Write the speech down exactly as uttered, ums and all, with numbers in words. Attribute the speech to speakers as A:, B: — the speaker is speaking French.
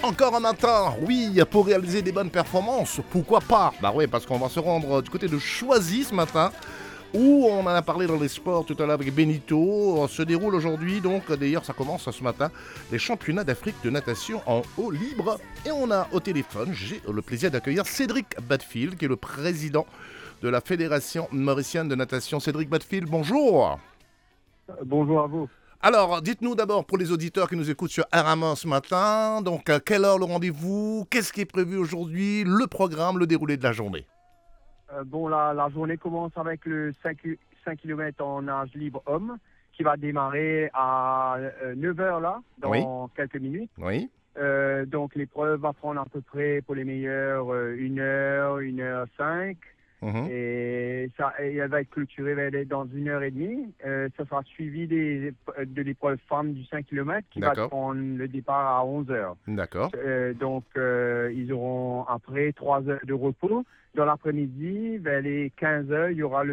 A: Encore un matin, oui, pour réaliser des bonnes performances, pourquoi pas? Bah oui, parce qu'on va se rendre du côté de Choisy ce matin, où on en a parlé dans les sports tout à l'heure avec Benito. Se déroule aujourd'hui, donc d'ailleurs ça commence ce matin, les championnats d'Afrique de natation en eau libre. Et on a au téléphone, j'ai le plaisir d'accueillir Cédric Badfield, qui est le président de la Fédération mauricienne de natation. Cédric Badfield, bonjour.
B: Euh, bonjour à vous.
A: Alors, dites-nous d'abord pour les auditeurs qui nous écoutent sur R M un ce matin, donc à quelle heure le rendez-vous, qu'est-ce qui est prévu aujourd'hui, le programme, le déroulé de la journée.
B: Euh, bon, la, la journée commence avec le cinq kilomètres en nage libre homme qui va démarrer à euh, neuf heures là, dans
A: Oui.
B: quelques minutes.
A: Oui,
B: Euh, donc l'épreuve va prendre à peu près pour les meilleurs euh, une heure, une heure cinq.
A: mhm,
B: Et, ça, et elle va être clôturée elle est dans une heure et demie. Euh, ça sera suivi des, de l'épreuve femme du cinq kilomètres qui va
A: D'accord.
B: prendre le départ à onze heures.
A: d'accord,
B: Euh, donc, euh, ils auront après trois heures de repos. Dans l'après-midi, vers les quinze heures, il y aura le